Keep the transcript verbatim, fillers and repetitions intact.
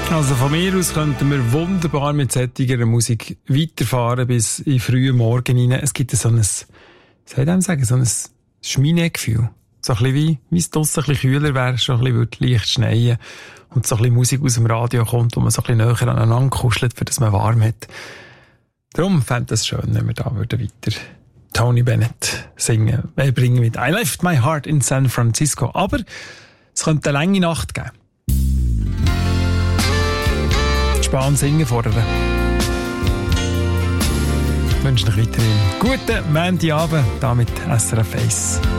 Also von mir aus könnten wir wunderbar mit solcher Musik weiterfahren bis in frühen Morgen hinein. Es gibt so ein, was soll ich dem sagen, so ein Schminegefühl. So ein bisschen wie, wie es draussen ein bisschen kühler wäre, schon ein bisschen würde leicht schneien und so ein bisschen Musik aus dem Radio kommt, wo man so ein bisschen näher aneinander kuschelt, für das man warm hat. Darum fände ich es schön, wenn wir da würden weiter Tony Bennett singen, äh, bringen mit I Left My Heart in San Francisco. Aber es könnte eine lange Nacht geben. Spahn singen fordern. Ich wünsche euch weiterhin guten Montagabend, hier mit S R F eins.